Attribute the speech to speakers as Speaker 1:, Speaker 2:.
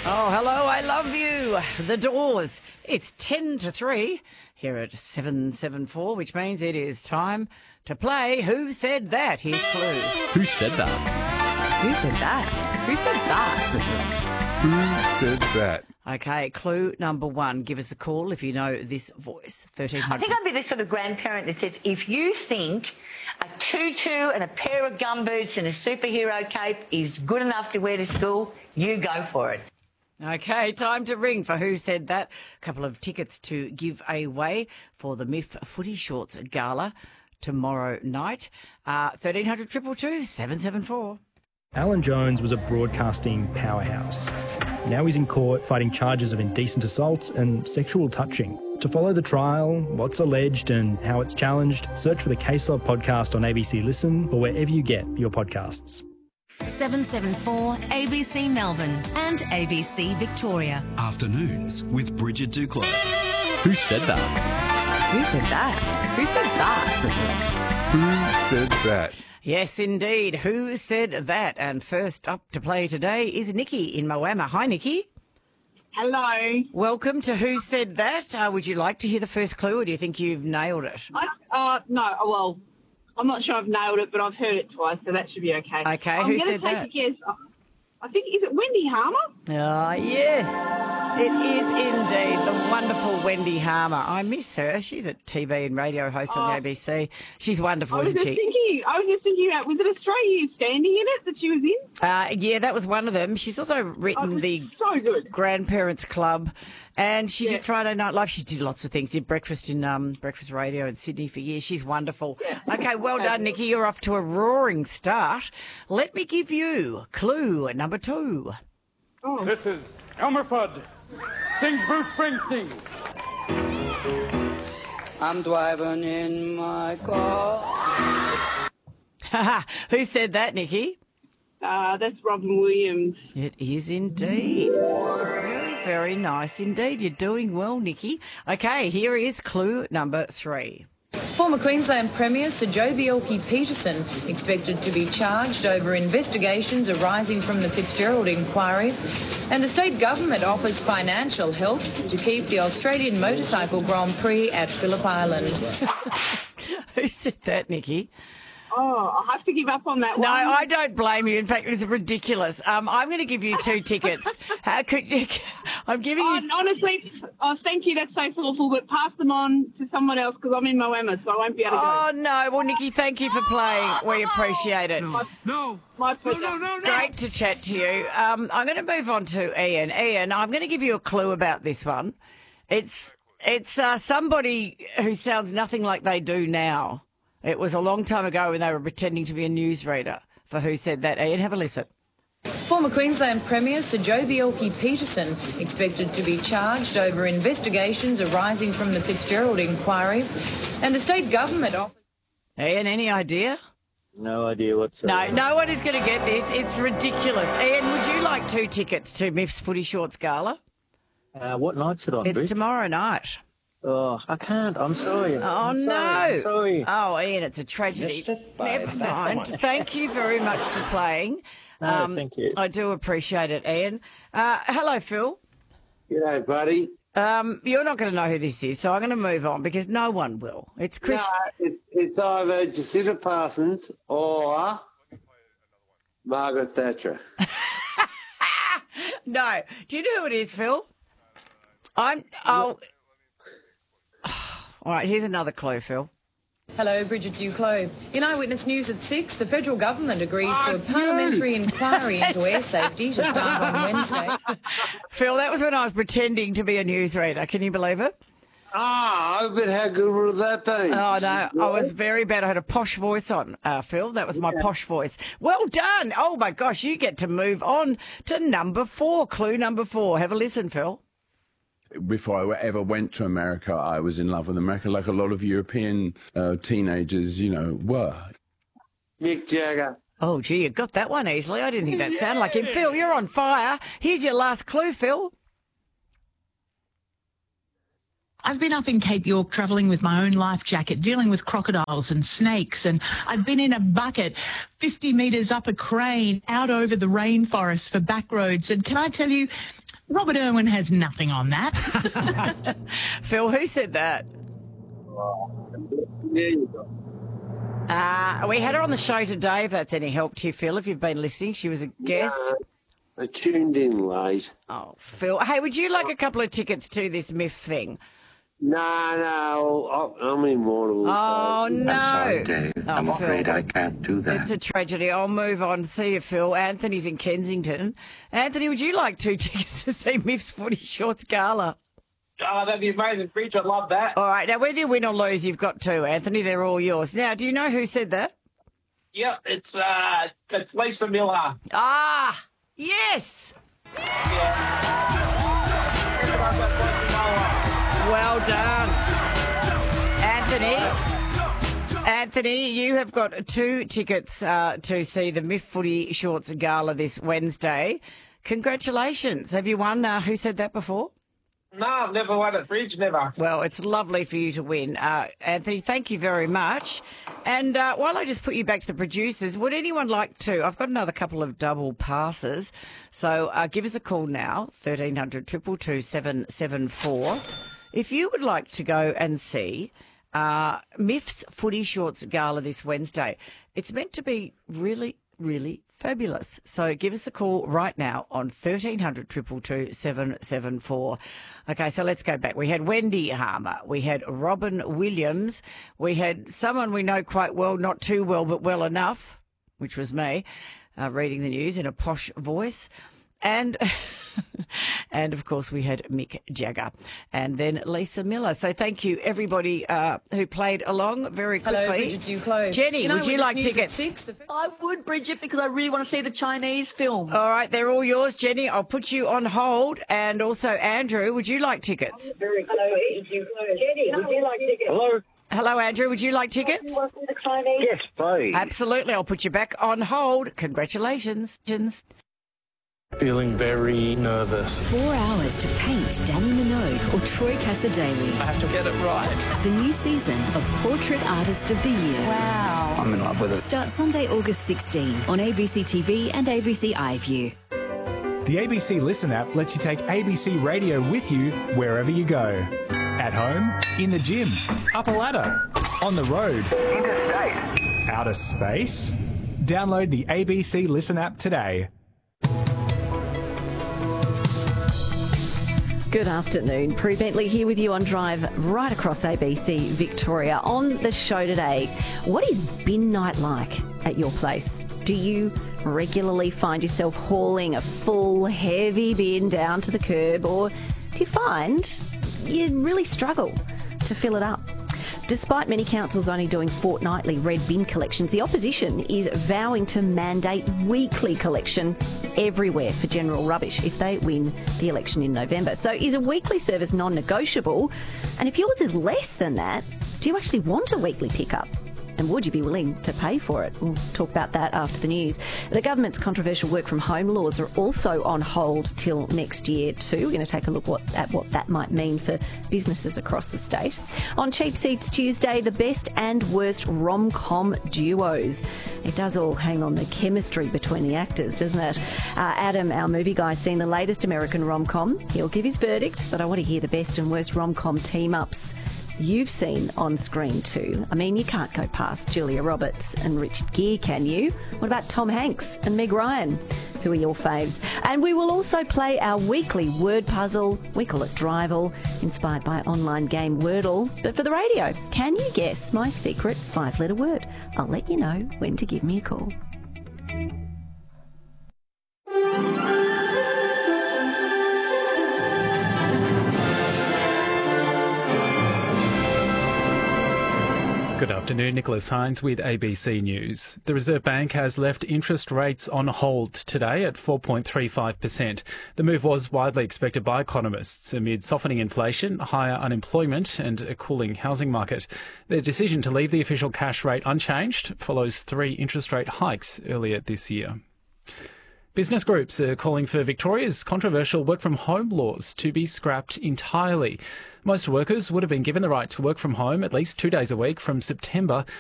Speaker 1: Oh, hello, I love you. The Doors. It's 10 to 3 here at 774, which means it is time to play Who Said That? Here's Clue.
Speaker 2: Who said that?
Speaker 1: Who said that? Who said that?
Speaker 3: Who said that?
Speaker 1: Okay, clue number one. Give us a call if you know this voice. 1300.
Speaker 4: I think I'd be the sort of grandparent that says, if you think a tutu and a pair of gumboots and a superhero cape is good enough to wear to school, you go for it.
Speaker 1: Okay, time to ring for Who Said That. A couple of tickets to give away for the MIF Footy Shorts Gala tomorrow night. 1300 222 774.
Speaker 5: Alan Jones was a broadcasting powerhouse. Now he's in court fighting charges of indecent assault and sexual touching. To follow the trial, what's alleged and how it's challenged, search for the Case Log podcast on ABC Listen or wherever you get your podcasts.
Speaker 6: 774 ABC Melbourne and ABC Victoria.
Speaker 7: Afternoons with Bridget Duclos.
Speaker 2: Who said that?
Speaker 1: Who said that? Who said that?
Speaker 3: Who said that?
Speaker 1: Yes, indeed. Who said that? And first up to play today is Nikki in Moama. Hi, Nikki.
Speaker 8: Hello.
Speaker 1: Welcome to Who Said That? Would you like to hear the first clue or do you think you've nailed it?
Speaker 8: No, well, I'm not sure I've nailed it, but I've heard it twice, so that should be okay.
Speaker 1: Okay, who said that?
Speaker 8: I'm going to take a guess. I think, is it Wendy Harmer?
Speaker 1: Ah, yes, it is indeed the wonderful Wendy Harmer. I miss her. She's a TV and radio host on the ABC. She's wonderful, isn't she?
Speaker 8: I was just thinking about, was it Australia Standing in it that she was in?
Speaker 1: Yeah, that was one of them. She's also written the
Speaker 8: so good.
Speaker 1: Grandparents Club, and she did Friday Night Live. She did lots of things. Did breakfast in Breakfast Radio in Sydney for years. She's wonderful. Yeah. Okay, well done, Nikki. You're off to a roaring start. Let me give you clue number 2.
Speaker 8: Oh.
Speaker 9: This is Elmer Fudd. Sings Bruce Springsteen.
Speaker 10: I'm driving in my car.
Speaker 1: Who said that, Nikki?
Speaker 8: That's Robin Williams.
Speaker 1: It is indeed. Very, very nice indeed. You're doing well, Nikki. Okay, here is clue number 3.
Speaker 11: Former Queensland Premier Sir Joh Bjelke-Petersen expected to be charged over investigations arising from the Fitzgerald inquiry, and the state government offers financial help to keep the Australian Motorcycle Grand Prix at Phillip Island.
Speaker 1: Who said that, Nikki?
Speaker 8: Oh, I'll have to give up on that one.
Speaker 1: No, I don't blame you. In fact, it's ridiculous. I'm going to give you 2 tickets. How could you? I'm giving you...
Speaker 8: Honestly, thank you. That's so thoughtful, but pass them on to someone else because I'm in Moama, so I won't be able to go.
Speaker 1: Oh, no. Well, Nikki, thank you for playing. We appreciate it.
Speaker 9: No.
Speaker 8: My pleasure.
Speaker 9: No.
Speaker 1: Great to chat to you. I'm going to move on to Ian. Ian, I'm going to give you a clue about this one. It's somebody who sounds nothing like they do now. It was a long time ago when they were pretending to be a newsreader for Who Said That. Ian, have a listen.
Speaker 11: Former Queensland Premier Sir Joh Bjelke-Petersen expected to be charged over investigations arising from the Fitzgerald inquiry, and the state government offers...
Speaker 1: Ian, any idea?
Speaker 10: No idea whatsoever.
Speaker 1: No one is going to get this. It's ridiculous. Ian, would you like 2 tickets to MIF's Footy Shorts Gala?
Speaker 10: What night's it on,
Speaker 1: It's
Speaker 10: Bruce?
Speaker 1: tomorrow night.
Speaker 10: Oh, I can't. I'm sorry.
Speaker 1: I'm
Speaker 10: sorry.
Speaker 1: Oh, Ian, it's a tragedy. Never mind. Thank you very much for playing.
Speaker 10: No, thank you.
Speaker 1: I do appreciate it, Ian. Hello, Phil.
Speaker 12: G'day, buddy.
Speaker 1: You're not going to know who this is, so I'm going to move on because no one will. It's Chris.
Speaker 12: No, it's either Jacinta Parsons or Margaret Thatcher.
Speaker 1: No. Do you know who it is, Phil? All right, here's another clue, Phil.
Speaker 11: Hello, Bridget Duclos. In Eyewitness News at 6, the federal government agrees to a parliamentary inquiry into air safety to start on Wednesday.
Speaker 1: Phil, that was when I was pretending to be a newsreader. Can you believe it?
Speaker 12: But how good would that be?
Speaker 1: Oh, no, I was very bad. I had a posh voice on, Phil. That was my posh voice. Well done. Oh, my gosh, you get to move on to number 4, clue number 4. Have a listen, Phil.
Speaker 3: Before I ever went to America, I was in love with America, like a lot of European teenagers, were.
Speaker 12: Mick Jagger.
Speaker 1: Oh, gee, you got that one easily. I didn't think that sounded like him. Phil, you're on fire. Here's your last clue, Phil.
Speaker 13: I've been up in Cape York travelling with my own life jacket, dealing with crocodiles and snakes, and I've been in a bucket 50 metres up a crane out over the rainforest for back roads. And can I tell you, Robert Irwin has nothing on that.
Speaker 1: Phil, who said that?
Speaker 12: There you go.
Speaker 1: We had her on the show today, if that's any help to you, Phil, if you've been listening. She was a guest.
Speaker 12: I tuned in late.
Speaker 1: Oh, Phil. Hey, would you like a couple of tickets to this MIF thing?
Speaker 12: No, I'm immortal.
Speaker 1: Oh, no.
Speaker 14: I'm sorry, Dave. I'm afraid
Speaker 1: Phil,
Speaker 14: I can't do that.
Speaker 1: It's a tragedy. I'll move on. See you, Phil. Anthony's in Kensington. Anthony, would you like 2 tickets to see MIF's Footy Shorts Gala?
Speaker 15: Oh, that'd be amazing, Breach. I'd love that.
Speaker 1: All right. Now, whether you win or lose, you've got 2, Anthony. They're all yours. Now, do you know who said that?
Speaker 15: Yep, it's Lisa Miller.
Speaker 1: Ah, yes. Well done. Anthony, you have got 2 tickets to see the MIF Footy Shorts Gala this Wednesday. Congratulations. Have you won Who Said That before?
Speaker 15: No, I've never won at Bridge, never.
Speaker 1: Well, it's lovely for you to win. Anthony, thank you very much. And while I just put you back to the producers, would anyone like to? I've got another couple of double passes. So give us a call now, 1300 222 774. If you would like to go and see MIF's Footy Shorts Gala this Wednesday, it's meant to be really, really fabulous. So give us a call right now on 1300 222 774. Okay, so let's go back. We had Wendy Harmer. We had Robin Williams. We had someone we know quite well, not too well, but well enough, which was me, reading the news in a posh voice. And of course, we had Mick Jagger and then Lisa Miller. So thank you, everybody who played along very quickly.
Speaker 11: Hello, Bridget Duclos.
Speaker 1: Jenny, would you like tickets?
Speaker 16: I would, Bridget, because I really want to see the Chinese film.
Speaker 1: All right, they're all yours, Jenny. I'll put you on hold. And also, Andrew, would you like tickets?
Speaker 16: Hello, Jenny, would you like tickets?
Speaker 12: Hello?
Speaker 1: Hello, Andrew. Would you like tickets?
Speaker 12: Yes, please.
Speaker 1: Absolutely. I'll put you back on hold. Congratulations.
Speaker 17: Feeling very nervous.
Speaker 18: 4 hours to paint Danny Minogue or Troy Cassar-Daley.
Speaker 17: I have to get it right.
Speaker 18: The new season of Portrait Artist of the Year.
Speaker 14: Wow. I'm in love with it.
Speaker 18: Starts Sunday, August 16 on ABC TV and ABC iView.
Speaker 5: The ABC Listen app lets you take ABC Radio with you wherever you go. At home, in the gym, up a ladder, on the road, interstate, outer space. Download the ABC Listen app today.
Speaker 19: Good afternoon. Prue Bentley here with you on Drive right across ABC Victoria. On the show today, what is bin night like at your place? Do you regularly find yourself hauling a full, heavy bin down to the curb, or do you find you really struggle to fill it up? Despite many councils only doing fortnightly red bin collections, the opposition is vowing to mandate weekly collection everywhere for general rubbish if they win the election in November. So is a weekly service non-negotiable? And if yours is less than that, do you actually want a weekly pickup? And would you be willing to pay for it? We'll talk about that after the news. The government's controversial work from home laws are also on hold till next year too. We're going to take a look at what that might mean for businesses across the state. On Cheap Seats Tuesday, the best and worst rom-com duos. It does all hang on the chemistry between the actors, doesn't it? Adam, our movie guy, has seen the latest American rom-com. He'll give his verdict, but I want to hear the best and worst rom-com team-ups you've seen on screen too. I mean, you can't go past Julia Roberts and Richard Gere, can you? What about Tom Hanks and Meg Ryan? Who are your faves? And we will also play our weekly word puzzle. We call it Drivel, inspired by online game Wordle. But for the radio, can you guess my secret 5-letter word? I'll let you know when to give me a call.
Speaker 20: Good afternoon, Nicholas Hines with ABC News. The Reserve Bank has left interest rates on hold today at 4.35%. The move was widely expected by economists amid softening inflation, higher unemployment and a cooling housing market. Their decision to leave the official cash rate unchanged follows 3 interest rate hikes earlier this year. Business groups are calling for Victoria's controversial work-from-home laws to be scrapped entirely. Most workers would have been given the right to work from home at least 2 days a week from September,